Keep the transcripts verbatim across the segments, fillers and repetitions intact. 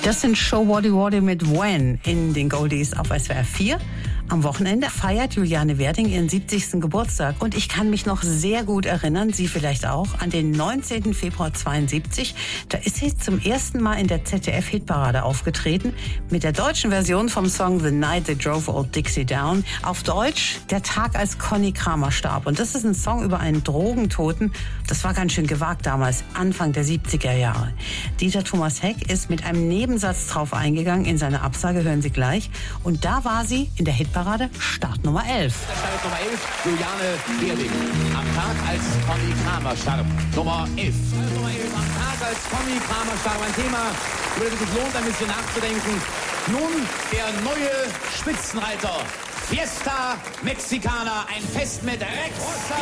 Das sind Show Waddy Waddy mit When in den Goldies auf S W R vier. Am Wochenende feiert Juliane Werding ihren siebzigsten Geburtstag. Und ich kann mich noch sehr gut erinnern, Sie vielleicht auch, an den neunzehnten Februar zweiundsiebzig. Da ist sie zum ersten Mal in der Z D F-Hitparade aufgetreten mit der deutschen Version vom Song The Night That Drove Old Dixie Down. Auf Deutsch Der Tag, als Conny Kramer starb. Und das ist ein Song über einen Drogentoten. Das war ganz schön gewagt damals, Anfang der siebziger Jahre. Dieter Thomas Heck ist mit einem Nebensatz drauf eingegangen. In seiner Absage hören Sie gleich. Und da war sie in der Hitparade Start Nummer elf. Start Nummer elf, Juliane Werding. Am Tag, als Conny Kramer starb. Nummer elf. Nummer elf, am Tag, als Conny Kramer starb. Ein Thema, über das es sich lohnt, ein bisschen nachzudenken. Nun der neue Spitzenreiter. Fiesta Mexicana. Ein Fest mit Rex. Hossa,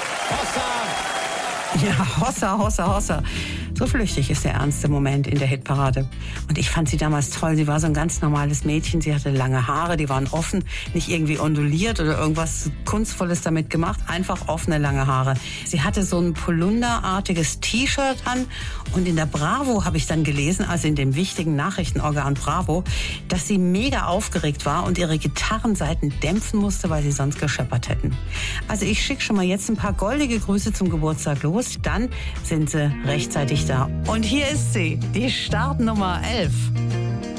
Hossa. Ja, Hossa, Hossa, Hossa. So flüchtig ist der ernste Moment in der Hitparade. Und ich fand sie damals toll. Sie war so ein ganz normales Mädchen. Sie hatte lange Haare, die waren offen, nicht irgendwie onduliert oder irgendwas Kunstvolles damit gemacht. Einfach offene, lange Haare. Sie hatte so ein polunderartiges T-Shirt an. Und in der Bravo habe ich dann gelesen, also in dem wichtigen Nachrichtenorgan Bravo, dass sie mega aufgeregt war und ihre Gitarrenseiten dämpfen musste, weil sie sonst gescheppert hätten. Also ich schicke schon mal jetzt ein paar goldige Grüße zum Geburtstag los. Dann sind sie rechtzeitig da. Und hier ist sie, die Startnummer elf.